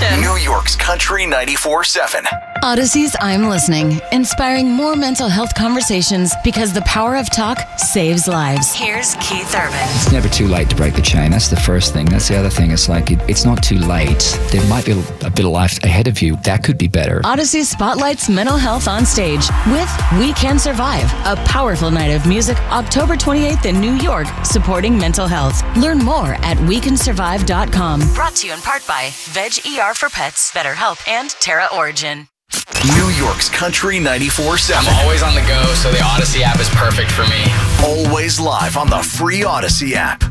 Origin. New York's Country 94.7. Odyssey's I'm Listening, inspiring more mental health conversations because the power of talk saves lives. Here's Keith Urban. It's never too late to break the chain. That's the first thing. That's the other thing. It's like it's not too late. There might be a bit of life ahead of you. That could be better. Odyssey spotlights mental health on stage with We Can Survive, a powerful night of music October 28th in New York, supporting mental health. Learn more at wecansurvive.com. Brought to you in part by Veg ER for Pets, BetterHelp, and Terra Origin. New York's Country 94.7. I'm always on the go, so the Odyssey app is perfect for me. Always live on the free Odyssey app.